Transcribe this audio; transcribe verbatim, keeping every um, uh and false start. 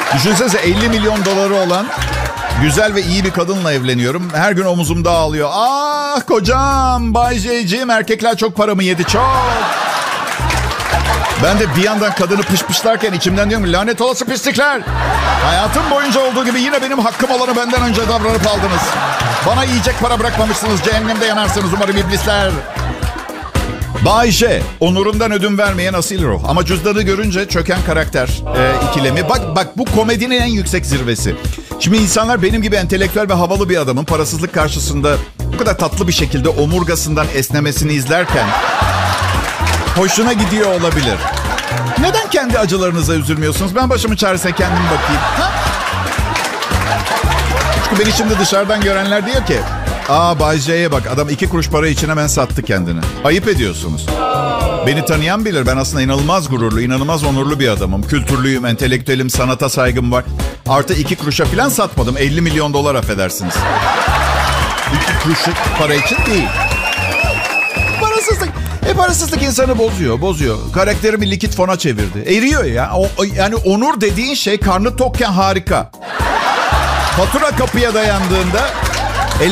Düşünsenize elli milyon doları olan güzel ve iyi bir kadınla evleniyorum. Her gün omuzumda ağlıyor. Ah kocam, Bay J'ciğim, erkekler çok paramı yedi, çok. Ben de bir yandan kadını pışpışlarken içimden diyorum lanet olası pislikler. Hayatım boyunca olduğu gibi yine benim hakkım olanı benden önce davranıp aldınız. Bana yiyecek para bırakmamışsınız. Cehennemde yanarsınız umarım iblisler. Bay J, onurundan ödün vermeyen asil ruh. Ama cüzdanı görünce çöken karakter e, ikilemi. Bak bak bu komedinin en yüksek zirvesi. Şimdi insanlar benim gibi entelektüel ve havalı bir adamın parasızlık karşısında bu kadar tatlı bir şekilde omurgasından esnemesini izlerken hoşuna gidiyor olabilir. Neden kendi acılarınıza üzülmüyorsunuz? Ben başımın çaresine kendim bakayım. Ha? Çünkü beni şimdi dışarıdan görenler diyor ki... Aa Bay J'ye bak, adam iki kuruş para için hemen sattı kendini. Ayıp ediyorsunuz. Beni tanıyan bilir, ben aslında inanılmaz gururlu, inanılmaz onurlu bir adamım. Kültürlüyüm, entelektüelim, sanata saygım var. Artı iki kuruşa falan satmadım. elli milyon dolar affedersiniz. İki kuruş para için değil. Parasızlık. E parasızlık insanı bozuyor, bozuyor. Karakterimi likit fona çevirdi. Eriyor ya. O, yani onur dediğin şey karnı tokken harika. Fatura kapıya dayandığında